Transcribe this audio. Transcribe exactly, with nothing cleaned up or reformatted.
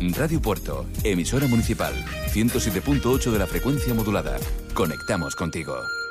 Radio Puerto, emisora municipal, ciento siete punto ocho de la frecuencia modulada. Conectamos contigo.